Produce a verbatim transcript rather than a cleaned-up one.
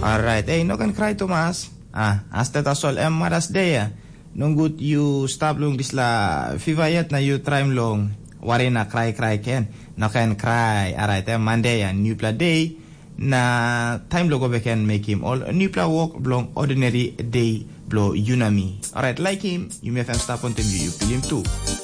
Alright, hey, no can cry Tomas. Ah, hasta tasol em maras deya. Nunggut you stop long disla fivayat na you try long. Wari na cry cry ken. No can cry. Alright, em Monday and new pla day. Na time logo we can make him all new pla walk blong ordinary day blow unami. Alright, like him, you may have stop on him you feel him too.